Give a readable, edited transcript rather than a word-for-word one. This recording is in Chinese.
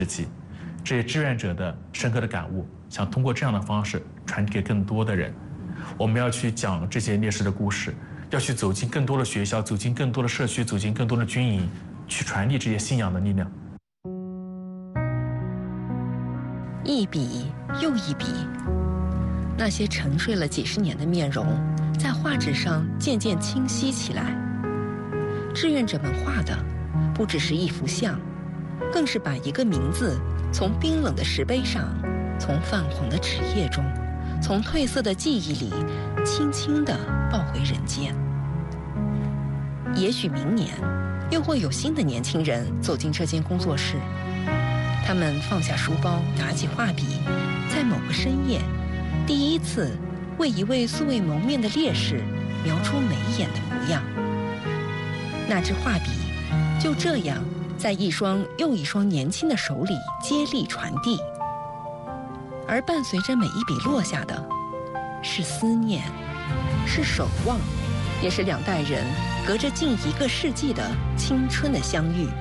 这些志愿者的深刻的感悟，想通过这样的方式传递给更多的人。我们要去讲这些烈士的故事，要去走进更多的学校，走进更多的社区，走进更多的军营，去传递这些信仰的力量。 一笔又一笔，那些沉睡了几十年的面容，在画纸上渐渐清晰起来。志愿者们画的，不只是一幅像，更是把一个名字从冰冷的石碑上，从泛黄的纸页中，从褪色的记忆里，轻轻地抱回人间。也许明年，又会有新的年轻人走进这间工作室，他们放下书包，拿起画笔，在某个深夜，第一次为一位素未谋面的烈士描出眉眼的模样。那支画笔就这样在一双又一双年轻的手里接力传递，而伴随着每一笔落下的，是思念，是守望，也是两代人隔着近1个世纪的青春的相遇。